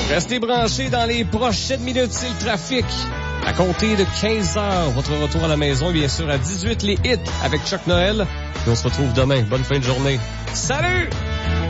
Restez branchés dans les prochaines minutes, c'est le trafic. À compter de 15 heures, votre retour à la maison, bien sûr, à 18 les hits avec Chuck Noël. Et on se retrouve demain. Bonne fin de journée. Salut!